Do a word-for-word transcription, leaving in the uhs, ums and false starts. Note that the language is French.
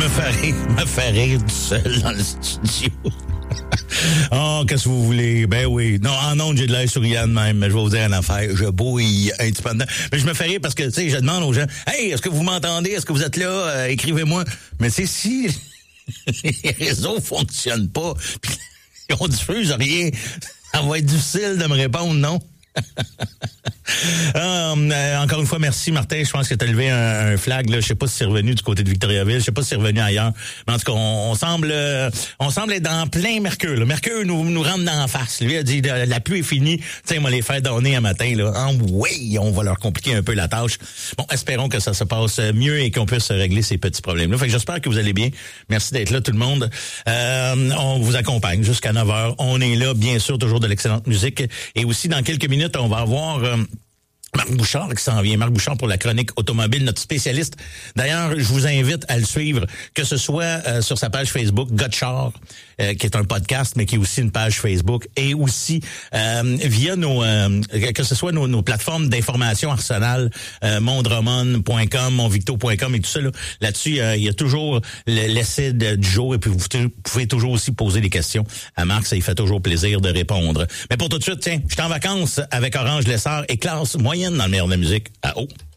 fait rire, me fait rire tout seul dans le studio. Oh, qu'est-ce que vous voulez? Ben oui. Non, en ondes, j'ai de l'air souriant de même, mais je vais vous dire une affaire. Je bouille un petit peu dedans. Mais je me fais rire parce que, tu sais, je demande aux gens, hey, est-ce que vous m'entendez? Est-ce que vous êtes là? Euh, écrivez-moi. Mais tu sais, si les réseaux fonctionnent pas, puis on diffuse rien, ça va être difficile de me répondre, non? euh, encore une fois, merci Martin. Je pense que tu as levé un, un flag. Là. Je sais pas si c'est revenu du côté de Victoriaville. Je sais pas si c'est revenu ailleurs. Mais en tout cas, on, on semble euh, on semble être dans plein Mercure. Là. Mercure nous, nous rentre dans la face. Lui a dit la pluie est finie. Tiens, on va les faire donner un matin. Là. Ah, oui, on va leur compliquer un peu la tâche. Bon, espérons que ça se passe mieux et qu'on puisse régler ces petits problèmes-là. Fait que j'espère que vous allez bien. Merci d'être là, tout le monde. Euh, on vous accompagne jusqu'à neuf heures. On est là, bien sûr, toujours de l'excellente musique. Et aussi, dans quelques minutes, on va avoir euh, Marc Bouchard qui s'en vient. Marc Bouchard pour la chronique automobile, notre spécialiste. D'ailleurs, je vous invite à le suivre, que ce soit euh, sur sa page Facebook, Gotchard, euh, qui est un podcast, mais qui est aussi une page Facebook, et aussi euh, via nos, euh, que ce soit nos, nos plateformes d'information Arsenal, euh, mondromon point com, monvicto point com et tout ça. Là, là-dessus, euh, il y a toujours l'essai de, du jour, et puis vous, vous pouvez toujours aussi poser des questions à Marc. Ça lui fait toujours plaisir de répondre. Mais pour tout de suite, tiens, je suis en vacances avec Orange Lessard et classe moyenne dans le meilleur de la musique à haut.